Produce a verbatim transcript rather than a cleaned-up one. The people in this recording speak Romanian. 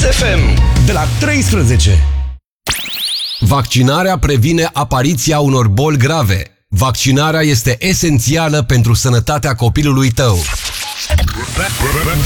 F M de la treisprezece. Vaccinarea previne apariția unor boli grave. Vaccinarea este esențială pentru sănătatea copilului tău.